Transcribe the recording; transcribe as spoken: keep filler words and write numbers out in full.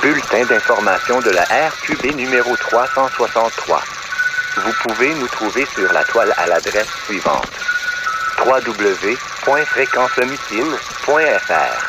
Bulletin d'information de la R Q B numéro trois cent soixante-trois. Vous pouvez nous trouver sur la toile à l'adresse suivante: w w w point fréquence homicide point f r.